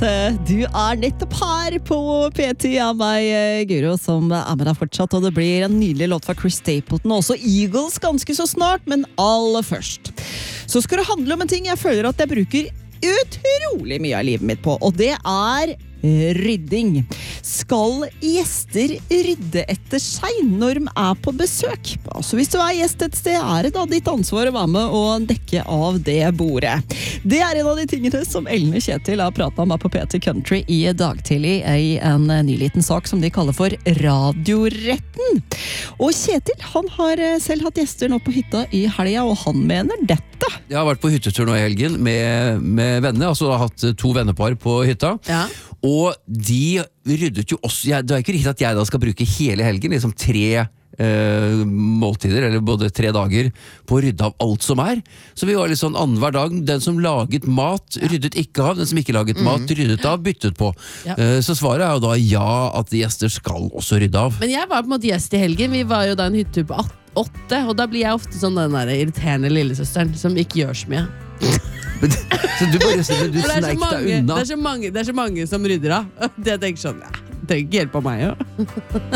du nettopp her på P10 av meg, Guro, som med deg fortsatt, og det blir en nydelig låt fra Chris Stapleton, og også Eagles ganske så snart, men aller først. Så skal det handle om en ting jeg føler at jeg bruker utrolig mye av livet mitt på, og det rydding. Skal gjester rydde etter seg når de på besøk? Altså hvis du gjest et sted, det da ditt ansvar å være med og dekke av det bordet. Det en av de tingene som Ellen og Kjetil har pratet om på P10 Country i dag tidlig i en ny liten sak som de kaller for radioretten. Og Kjetil, han har selv hatt gjester nå på hytta i helga, og han mener dette. Jeg har vært på hyttetur nå i helgen med venner, altså jeg har hatt 2 vennepar på hytta. Ja. Og de ryddet jo også, det ikke riktig at jeg da skal bruke hele helgen, liksom 3 måltider, eller både 3 dager, på å rydde av alt som Så vi var litt sånn annenhver dag, den som laget mat, ryddet ikke av, den som ikke laget mat, ryddet av, byttet på. Ja. Så svaret jo da ja, at gjester skal også rydde av. Men jeg var på en måte gjest i helgen, vi var jo da en hyttetur på 8, og da blir jeg ofte sånn den der irriterende lillesøsteren som ikke gjør så mye. Så du bare du sneik deg unna. Det er så mange som rydder av. Det tenker sånn, det trenger ikke hjelp av meg jo.